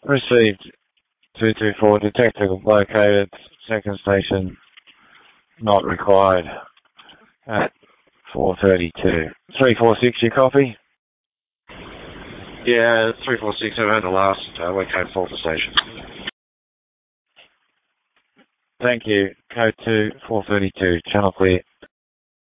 Received 224, detective located, second station not required at 4:32. 346, you copy? Yeah, 346, I've had the last wake code 4 for station. Thank you. Code 2, 432, channel clear.